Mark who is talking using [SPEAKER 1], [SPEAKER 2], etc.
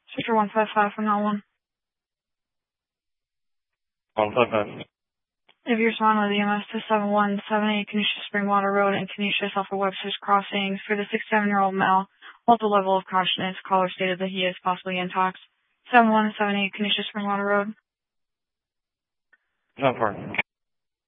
[SPEAKER 1] Switcher 155 from now on.
[SPEAKER 2] 155.
[SPEAKER 1] If you're responding with EMS to 7178 Canisius Springwater Road and Canisius off of Webster's Crossing for the 6-7-year-old male, hold the level of caution as caller stated that he is possibly intox. 7178 Canisius Springwater Road.
[SPEAKER 2] 10-4.